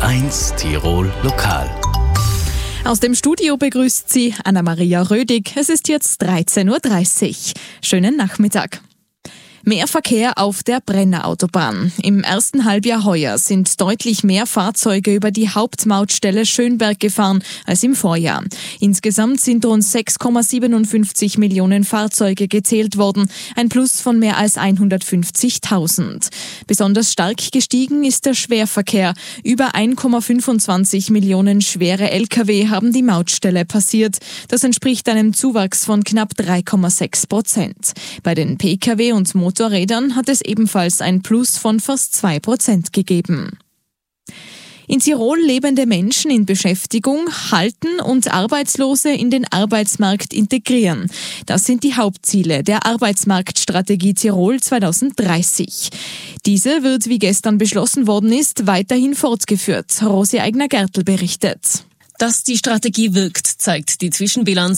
1 Tirol Lokal. Aus dem Studio begrüßt Sie Anna-Maria Rödig. Es ist jetzt 13.30 Uhr. Schönen Nachmittag. Mehr Verkehr auf der Brenner Autobahn. Im ersten Halbjahr heuer sind deutlich mehr Fahrzeuge über die Hauptmautstelle Schönberg gefahren als im Vorjahr. Insgesamt sind rund 6,57 Millionen Fahrzeuge gezählt worden, ein Plus von mehr als 150.000. Besonders stark gestiegen ist der Schwerverkehr. Über 1,25 Millionen schwere Lkw haben die Mautstelle passiert. Das entspricht einem Zuwachs von knapp 3,6%. Bei den Pkw und Motorrädern hat es ebenfalls ein Plus von fast 2% gegeben. In Tirol lebende Menschen in Beschäftigung halten und Arbeitslose in den Arbeitsmarkt integrieren. Das sind die Hauptziele der Arbeitsmarktstrategie Tirol 2030. Diese wird, wie gestern beschlossen worden ist, weiterhin fortgeführt. Rosi Eigner-Gertl berichtet. Dass die Strategie wirkt, zeigt die Zwischenbilanz